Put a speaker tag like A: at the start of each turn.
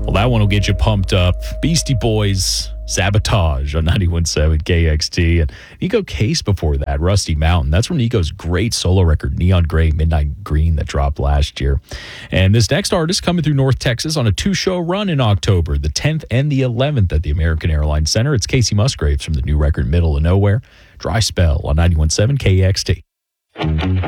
A: Well, that one will get you pumped up. Beastie Boys, Sabotage on 91.7 KXT. And Nico Case before that, Rusty Mountain. That's from Nico's great solo record, Neon Gray, Midnight Green, that dropped last year. And this next artist coming through North Texas on a 2-show run in October, the 10th and the 11th at the American Airlines Center. It's Casey Musgraves from the new record, Middle of Nowhere. Dry Spell on 91.7 KXT.